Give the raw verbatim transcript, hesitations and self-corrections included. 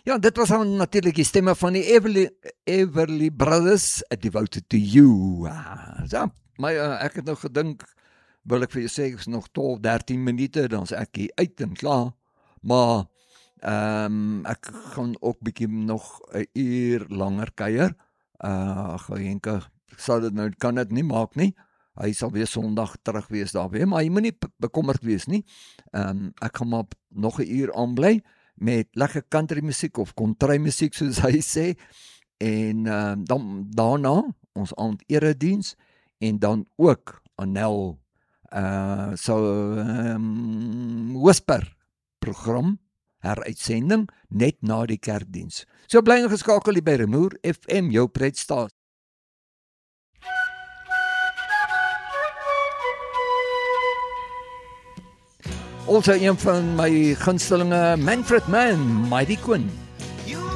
Ja, dit was dan natuurlik die stemme van die Everly, Everly Brothers, Devoted to You. Ah, so, my, uh, ek het nou gedink, wil ek vir jou sê, ek is nog twaalf, dertien minute, dan is ek hier uit en klaar, maar um, ek gaan ook bietjie nog 'n uur langer kuier. Uh, ag, Henke, sal dit nou, kan dit nie maak nie. Hy sal weer Sondag terug wees daar weer, maar hy moet nie bekommerd wees nie. Um, ek gaan maar nog 'n uur aanbly met lekker country musiek of country musiek soos hy sê, en um, dan daarna ons aandediens en dan ook Anel uh, so um, Whisper program heruitsending net na die kerkdiens. So bly ingeskakel hier by Remoer F M, jou pretstasie. Also een van my gunstelinge, Manfred Mann, Mighty Quinn.